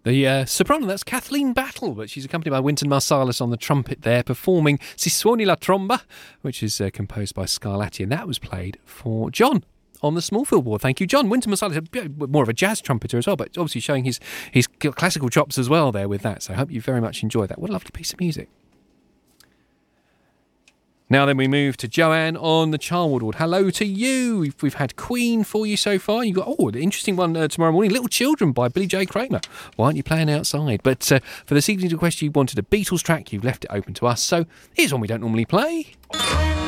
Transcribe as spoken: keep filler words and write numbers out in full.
The uh, soprano, that's Kathleen Battle, but she's accompanied by Wynton Marsalis on the trumpet there, performing Si suoni la tromba, which is uh, composed by Scarlatti, and that was played for John on the Smallfield Board. Thank you, John. Wynton Marsalis, more of a jazz trumpeter as well, but obviously showing his, his classical chops as well there with that, so I hope you very much enjoyed that. What a lovely piece of music. Now then, we move to Joanne on the Charwood Ward. Hello to you. We've, we've had Queen for you so far. You've got, oh, an interesting one uh, tomorrow morning, Little Children by Billy J. Kramer. Why aren't you playing outside? But uh, for this evening's request, you wanted a Beatles track. You've left it open to us. So here's one we don't normally play.